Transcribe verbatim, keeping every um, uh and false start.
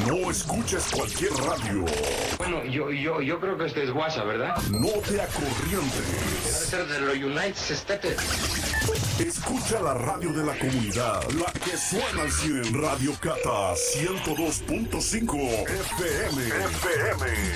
No escuches cualquier radio. Bueno, yo, yo, yo creo que este es guasa, ¿verdad? No te acorrientes. Debe ser de los United States. Escucha la radio de la comunidad, la que suena al cien. Radio Cata ciento dos punto cinco F M. F M.